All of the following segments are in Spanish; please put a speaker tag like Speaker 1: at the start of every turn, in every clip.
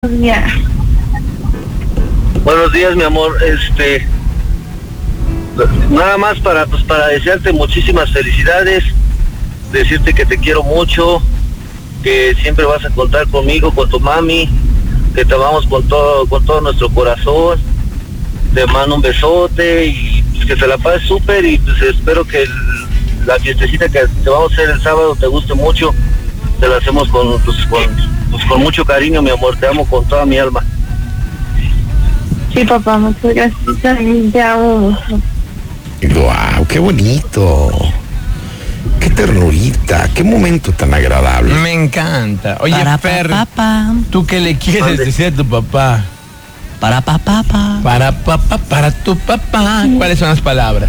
Speaker 1: Ya.
Speaker 2: Buenos días, mi amor. Nada más para desearte muchísimas felicidades, decirte que te quiero mucho, que siempre vas a contar conmigo, con tu mami, que te amamos con todo nuestro corazón. Te mando un besote y pues, que te la pases súper, y pues espero que la fiestecita que te vamos a hacer el sábado te guste mucho. Te la hacemos con mucho cariño, mi amor. Te amo con toda mi alma.
Speaker 1: Sí, papá, muchas gracias. También te amo mucho.
Speaker 3: ¡Guau! ¡Qué bonito! ¡Qué ternurita! ¡Qué momento tan agradable!
Speaker 4: Me encanta. Oye, Fer,
Speaker 5: papá.
Speaker 4: ¿tú qué le quieres decir a tu papá?
Speaker 5: Para papá.
Speaker 4: Para tu papá. ¿Cuáles son las palabras?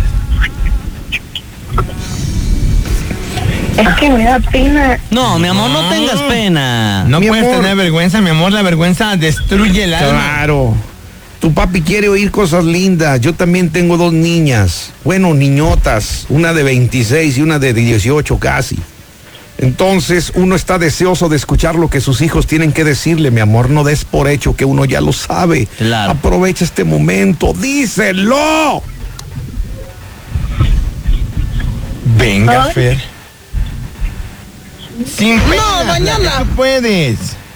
Speaker 1: Es que me da pena.
Speaker 5: No, mi amor, no tengas pena.
Speaker 4: No
Speaker 3: Mi
Speaker 4: puedes
Speaker 3: amor.
Speaker 4: tener vergüenza, mi amor. La vergüenza destruye el alma.
Speaker 3: Claro. Tu papi quiere oír cosas lindas. Yo también tengo 2 niñas. Bueno, niñotas. Una de 26 y una de 18 casi. Entonces, uno está deseoso de escuchar lo que sus hijos tienen que decirle, mi amor. No des por hecho que uno ya lo sabe.
Speaker 5: Claro.
Speaker 3: Aprovecha este momento. ¡Díselo!
Speaker 4: Venga,
Speaker 1: Ay.
Speaker 4: Fer. Sin pena.
Speaker 5: No, mañana.
Speaker 4: Tú puedes.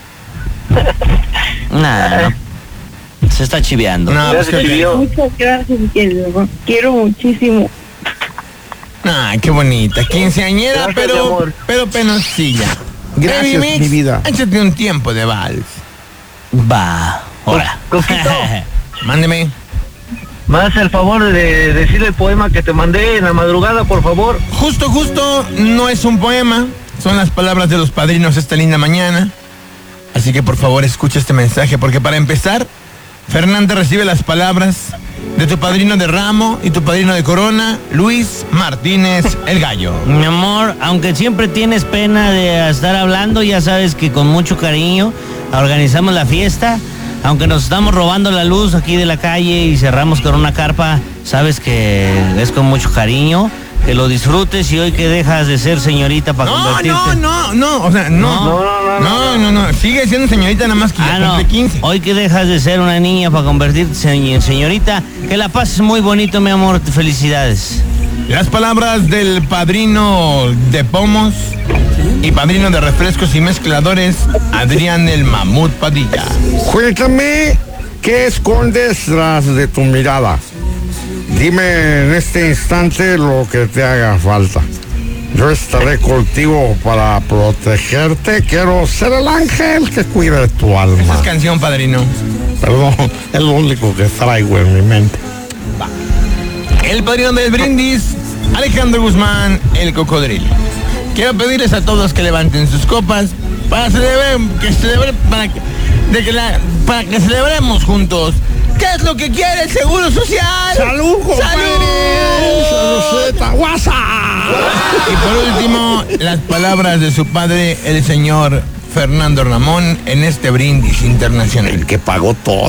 Speaker 5: Nah, no. Se está chiveando.
Speaker 4: No, pues
Speaker 2: Gracias,
Speaker 4: que...
Speaker 2: chiquillo.
Speaker 1: Muchas gracias, quiero. Quiero muchísimo.
Speaker 4: Ay, qué bonita. Quinceañera,
Speaker 2: Gracias, mi amor.
Speaker 4: pero penosilla.
Speaker 3: Gracias,
Speaker 4: Baby Mix,
Speaker 3: mi vida.
Speaker 4: Échate un tiempo de vals.
Speaker 5: Va, ahora.
Speaker 2: Coquito.
Speaker 4: Mándeme.
Speaker 2: ¿Me haces el favor de decirle el poema que te mandé en la madrugada, por favor?
Speaker 4: Justo, no es un poema. Son las palabras de los padrinos esta linda mañana. Así que por favor escucha este mensaje, porque para empezar, Fernanda recibe las palabras de tu padrino de ramo y tu padrino de corona, Luis Martínez el Gallo.
Speaker 5: Mi amor, aunque siempre tienes pena de estar hablando, ya sabes que con mucho cariño organizamos la fiesta. Aunque nos estamos robando la luz aquí de la calle y cerramos con una carpa, sabes que es con mucho cariño. Que lo disfrutes, y hoy que dejas de ser señorita para convertirte...
Speaker 4: No, o sea, no. Sigue siendo señorita, nada más que ya cumple 15.
Speaker 5: Hoy que dejas de ser una niña para convertirte en señorita, que la pases muy bonito, mi amor. Felicidades.
Speaker 4: Las palabras del padrino de pomos y padrino de refrescos y mezcladores, Adrián el Mamut Padilla.
Speaker 3: Cuéntame, ¿qué escondes tras de tu mirada? Dime en este instante lo que te haga falta. Yo estaré contigo para protegerte. Quiero ser el ángel que cuida de tu
Speaker 4: Esa
Speaker 3: alma.
Speaker 4: es canción, padrino.
Speaker 3: Perdón, es lo único que traigo en mi mente.
Speaker 4: El padrino del brindis, Alejandro Guzmán, el cocodrilo. Quiero pedirles a todos que levanten sus copas para que celebremos juntos. ¿Qué es lo que quiere el Seguro Social?
Speaker 3: ¡Salud, compadre! ¡Saludcita! ¡Guasa!
Speaker 4: Y por último, las palabras de su padre, el señor Fernando Ramón, en este brindis internacional.
Speaker 3: El que pagó todo.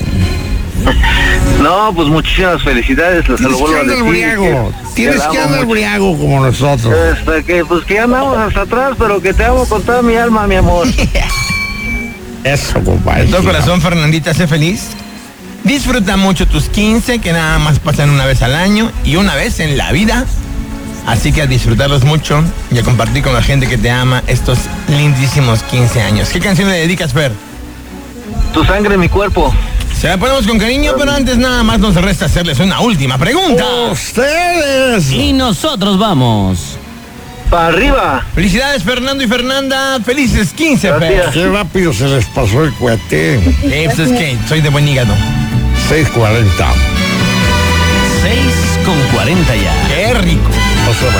Speaker 2: No, pues muchísimas felicidades. Se lo
Speaker 3: Tienes que
Speaker 2: vuelvo a
Speaker 3: andar
Speaker 2: decir.
Speaker 3: briago. Tienes
Speaker 2: te
Speaker 3: que
Speaker 2: amo
Speaker 3: andar
Speaker 2: mucho.
Speaker 3: briago como nosotros.
Speaker 2: Que ya andamos hasta atrás, pero que te amo con toda mi alma, mi amor.
Speaker 3: Eso, compadre.
Speaker 4: De todo corazón, Fernandita, sé feliz. Disfruta mucho tus 15, que nada más pasan una vez al año y una vez en la vida. Así que a disfrutarlos mucho y a compartir con la gente que te ama estos lindísimos 15 años. ¿Qué canción le dedicas, Fer?
Speaker 2: Tu sangre, mi cuerpo.
Speaker 4: Se la ponemos con cariño, pero antes nada más nos resta hacerles una última pregunta.
Speaker 3: ¡Ustedes!
Speaker 5: Y nosotros vamos.
Speaker 2: Para arriba.
Speaker 4: Felicidades, Fernando y Fernanda. Felices 15, Fer.
Speaker 2: Gracias.
Speaker 3: Qué rápido se les pasó el cohete.
Speaker 4: Pues es que soy de buen hígado.
Speaker 3: 6:40.
Speaker 5: 6:40 ya.
Speaker 4: Qué rico.
Speaker 3: O sea,